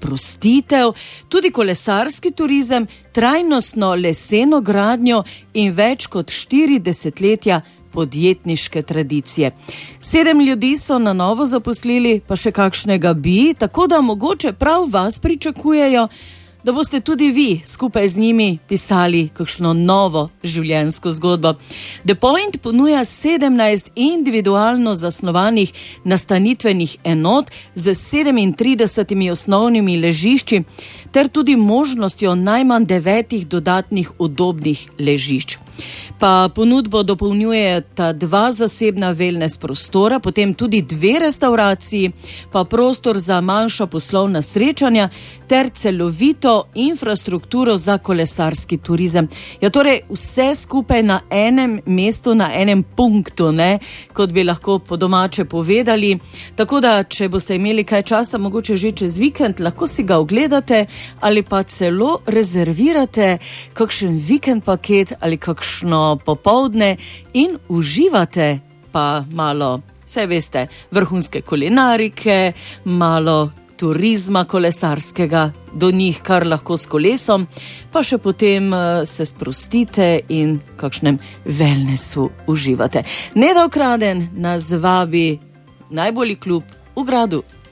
sprostitev, tudi kolesarski turizem, trajnostno leseno gradnjo in več kot 4 desetletja podjetniške tradicije. 7 ljudi so na novo zaposlili, pa še kakšnega bi, tako da mogoče prav vas pričakujejo, da boste tudi vi skupaj z njimi pisali kakšno novo življenjsko zgodbo. The Point ponuja 17 individualno zasnovanih nastanitvenih enot z 37 osnovnimi ležišči ter tudi možnostjo najmanj 9 dodatnih udobnih ležišč. Pa ponudbo dopolnjujeta 2 zasebna wellness prostora, potem tudi 2 restavraciji, pa prostor za manjša poslovna srečanja ter celovito infrastrukturo za kolesarski turizem. Ja, torej vse skupaj na enem mestu, na enem punktu, ne, kot bi lahko po domače povedali. Tako da, če boste imeli kaj časa, mogoče že čez vikend, lahko si ga ogledate ali pa celo rezervirate kakšen vikend paket ali kakšno popoldne in uživate pa malo, saj veste, vrhunske kulinarike, malo turizma kolesarskega, do njih kar lahko s kolesom, pa še potem se sprostite in kakšnem wellnessu uživate. Neda Ukraden nas vabi najbolji klub v gradu.